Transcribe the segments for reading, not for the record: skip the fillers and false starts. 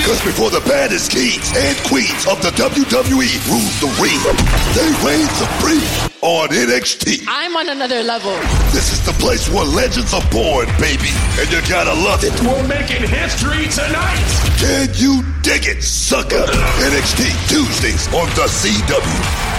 Because before the baddest kings and queens of the WWE rule the ring, they reign supreme on NXT. I'm on another level. This is the place where legends are born, baby, and you gotta love it. We're making history tonight. Can you dig it, sucker? NXT Tuesdays on the CW.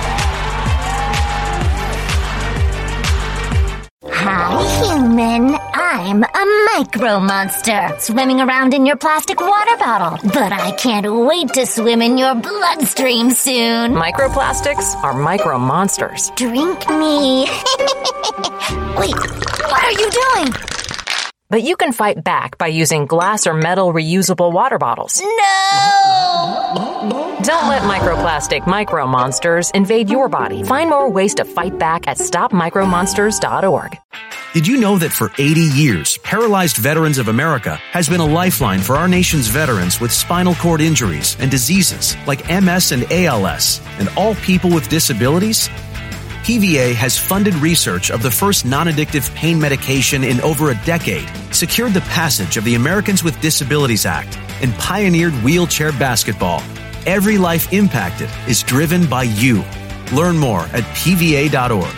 Hi, human. I'm a micro monster swimming around in your plastic water bottle. But I can't wait to swim in your bloodstream soon. Microplastics are micro monsters. Drink me. Wait, what are you doing? But you can fight back by using glass or metal reusable water bottles. No! Don't let microplastic micro monsters invade your body. Find more ways to fight back at stopmicromonsters.org. Did you know that for 80 years, Paralyzed Veterans of America has been a lifeline for our nation's veterans with spinal cord injuries and diseases like MS and ALS, and all people with disabilities? PVA has funded research of the first non-addictive pain medication in over a decade, secured the passage of the Americans with Disabilities Act, and pioneered wheelchair basketball. Every life impacted is driven by you. Learn more at pva.org.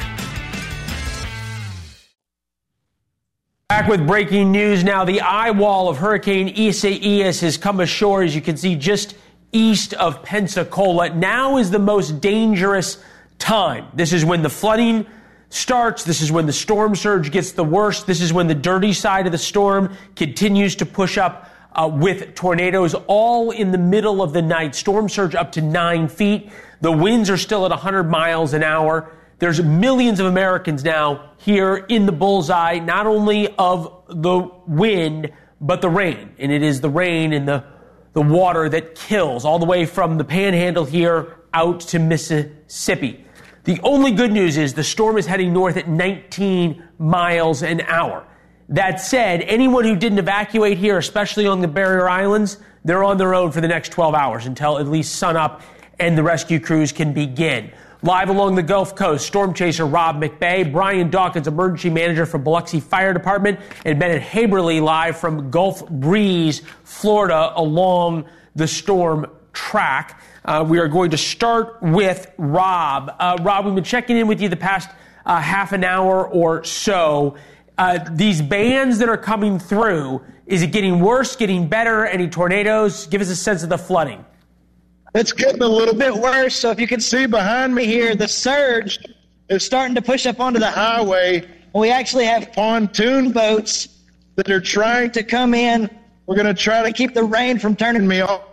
Back with breaking news now. The eye wall of Hurricane Isaias has come ashore, as you can see, just east of Pensacola. Now is the most dangerous time. This is when the flooding starts. This is when the storm surge gets the worst. This is when the dirty side of the storm continues to push up with tornadoes all in the middle of the night. Storm surge up to 9 feet. The winds are still at 100 miles an hour. There's millions of Americans now here in the bullseye, not only of the wind, but the rain. And it is the rain and the water that kills, all the way from the panhandle here out to Mississippi. The only good news is the storm is heading north at 19 miles an hour. That said, anyone who didn't evacuate here, especially on the Barrier Islands, they're on their own for the next 12 hours until at least sunup and the rescue crews can begin. Live along the Gulf Coast, storm chaser Rob McBay, Brian Dawkins, emergency manager for Biloxi Fire Department, and Bennett Haberly live from Gulf Breeze, Florida, along the storm track. We are going to start with Rob. Rob, we've been checking in with you the past half an hour or so. These bands that are coming through, is it getting worse, getting better? Any tornadoes? Give us a sense of the flooding. It's getting a little bit worse. So if you can see behind me here, the surge is starting to push up onto the highway. We actually have pontoon boats that are trying to come in. We're going to try to keep the rain from turning me off.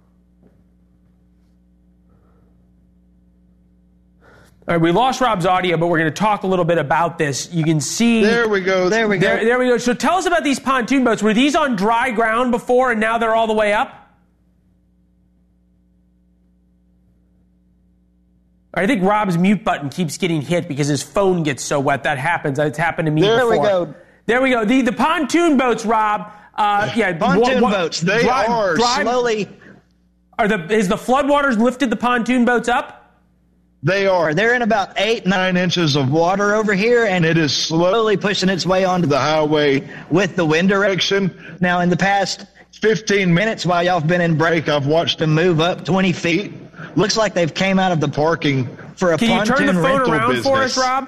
All right, we lost Rob's audio, but we're going to talk a little bit about this. You can see... There we go. There we go. So tell us about these pontoon boats. Were these on dry ground before and now they're all the way up? I think Rob's mute button keeps getting hit because his phone gets so wet. That happens. It's happened to me before. There we go. The pontoon boats, Rob. Pontoon boats. They are slowly... Is the floodwaters lifted the pontoon boats up? They are. They're in about 8-9 inches of water over here, and it is slowly pushing its way onto the highway with the wind direction. Now, in the past 15 minutes while y'all have been in break, I've watched them move up 20 feet. Looks like they've came out of the parking for a pontoon rental business. Can you turn the phone around for us, Rob?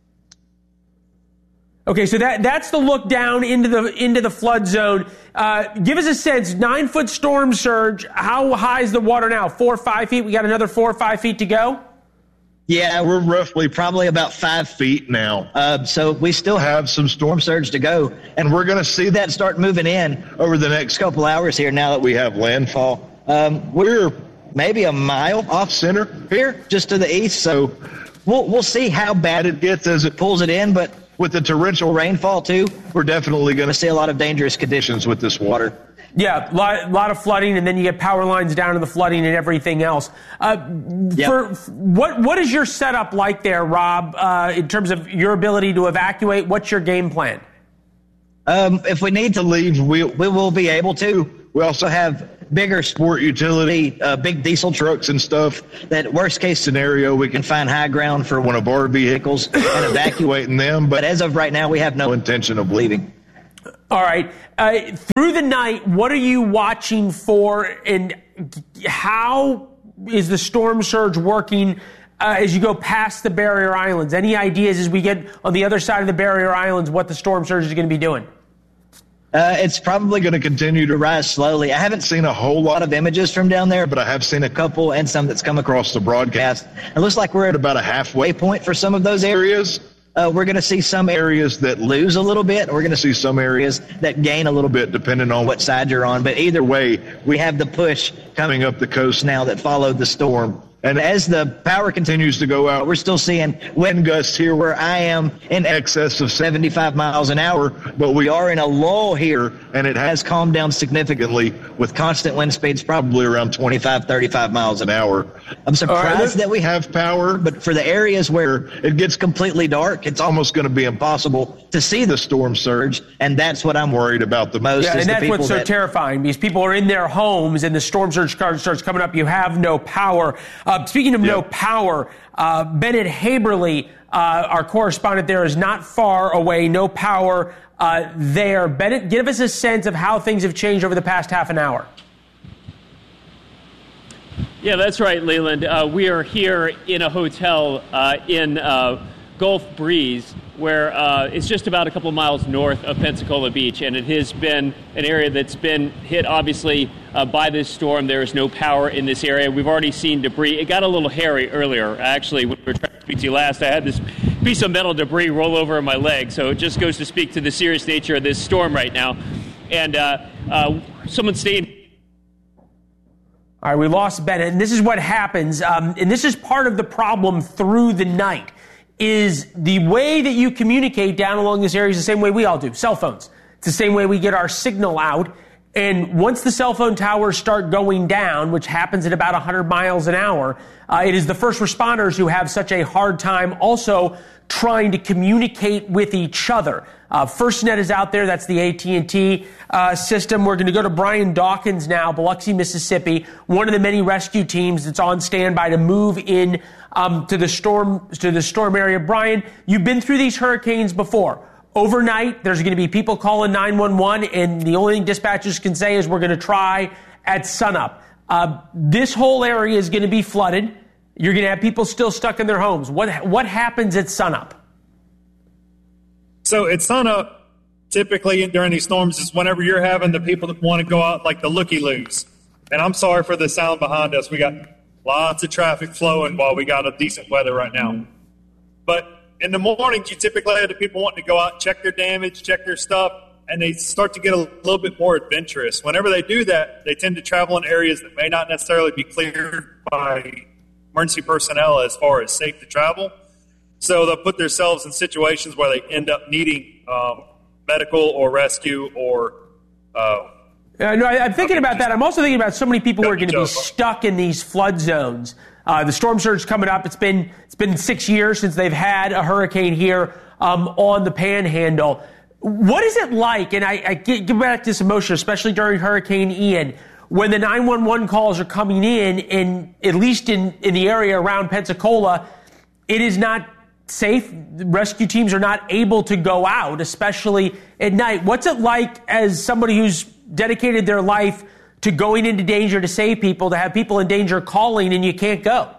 Okay, so that's the look down into the flood zone. Give us a sense. 9-foot storm surge. How high is the water now? 4 or 5 feet? We got another 4 or 5 feet to go? Yeah, we're roughly probably about 5 feet now. So we still have some storm surge to go, and we're going to see that start moving in over the next couple hours here now that we have landfall. We're maybe a mile off center here, just to the east, so we'll see how bad it gets as it pulls it in, but with the torrential rainfall, too, we're definitely going to see a lot of dangerous conditions with this water. Yeah, a lot of flooding, and then you get power lines down to the flooding and everything else. What is your setup like there, Rob, in terms of your ability to evacuate? What's your game plan? If we need to leave, we will be able to. We also have bigger sport utility, big diesel trucks and stuff, that worst case scenario, we can find high ground for one of our vehicles and evacuating them. But as of right now, we have no intention of leaving. All right. Through the night, what are you watching for, and how is the storm surge working as you go past the barrier islands? Any ideas as we get on the other side of the barrier islands what the storm surge is going to be doing? It's probably going to continue to rise slowly. I haven't seen a whole lot of images from down there, but I have seen a couple and some that's come across the broadcast. It looks like we're at about a halfway point for some of those areas. We're going to see some areas that lose a little bit. We're going to see some areas that gain a little bit depending on what side you're on. But either way, we have the push coming up the coast now that followed the storm. And as the power continues to go out, we're still seeing wind gusts here where I am in excess of 75 miles an hour, but we are in a lull here, and it has calmed down significantly with constant wind speeds probably around 25, 35 miles an hour. I'm surprised that we have power, but for the areas where it gets completely dark, it's almost going to be impossible to see the storm surge, and that's what I'm worried about the most. Yeah, and that's what's so terrifying, because people are in their homes and the storm surge starts coming up. You have no power. Speaking of no power, Bennett Haberly, our correspondent there, is not far away. No power there. Bennett, give us a sense of how things have changed over the past half an hour. Yeah, that's right, Leland. We are here in a hotel in Gulf Breeze, where it's just about a couple miles north of Pensacola Beach, and it has been an area that's been hit, obviously, by this storm. There is no power in this area. We've already seen debris. It got a little hairy earlier, actually, when we were trying to speak to you last. I had this piece of metal debris roll over in my leg, so it just goes to speak to the serious nature of this storm right now. And someone staying... All right, we lost Bennett, and this is what happens, and this is part of the problem through the night, is the way that you communicate down along this area is the same way we all do, cell phones. It's the same way we get our signal out, and once the cell phone towers start going down, which happens at about 100 miles an hour, it is the first responders who have such a hard time also trying to communicate with each other. FirstNet is out there. That's the AT&T system. We're going to go to Brian Dawkins now, Biloxi, Mississippi, one of the many rescue teams that's on standby to move in to the storm area. Brian, you've been through these hurricanes before. Overnight, there's going to be people calling 911, and the only thing dispatchers can say is we're going to try at sunup. This whole area is going to be flooded. You're going to have people still stuck in their homes. What happens at sunup? So at sunup, typically during these storms, is whenever you're having the people that want to go out like the looky-loos. And I'm sorry for the sound behind us. We got lots of traffic flowing while we got a decent weather right now. But in the mornings, you typically have the people wanting to go out, check their damage, check their stuff, and they start to get a little bit more adventurous. Whenever they do that, they tend to travel in areas that may not necessarily be cleared by emergency personnel as far as safe to travel. So they'll put themselves in situations where they end up needing medical or rescue or... I'm thinking about that. I'm also thinking about so many people who are going to be stuck in these flood zones. The storm surge coming up. It's been 6 years since they've had a hurricane here on the Panhandle. What is it like? And I get back to this emotion, especially during Hurricane Ian, when the 911 calls are coming in, and at least in the area around Pensacola, it is not safe. Rescue teams are not able to go out, especially at night. What's it like as somebody who's dedicated their life to going into danger to save people, to have people in danger calling and you can't go?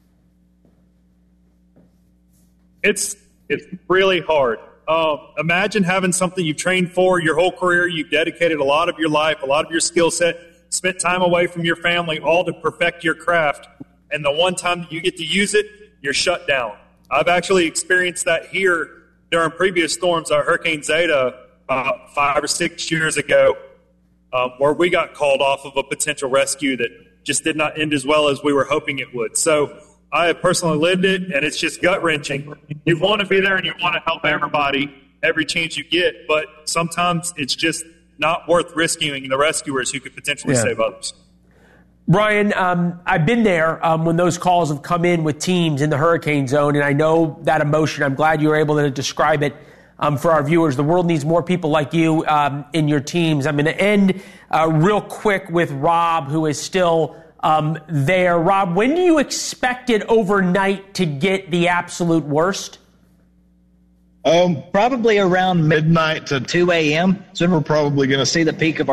It's really hard. Imagine having something you've trained for your whole career. You've dedicated a lot of your life, a lot of your skill set, spent time away from your family, all to perfect your craft. And the one time that you get to use it, you're shut down. I've actually experienced that here during previous storms, Hurricane Zeta, 5 or 6 years ago, where we got called off of a potential rescue that just did not end as well as we were hoping it would. So I have personally lived it, and it's just gut-wrenching. You want to be there and you want to help everybody every chance you get, but sometimes it's just not worth rescuing the rescuers who could potentially save others. Brian, I've been there when those calls have come in with teams in the hurricane zone, and I know that emotion. I'm glad you were able to describe it for our viewers. The world needs more people like you in your teams. I'm going to end real quick with Rob, who is still there. Rob, when do you expect it overnight to get the absolute worst? Probably around midnight to 2 a.m. So we're probably going to see the peak of our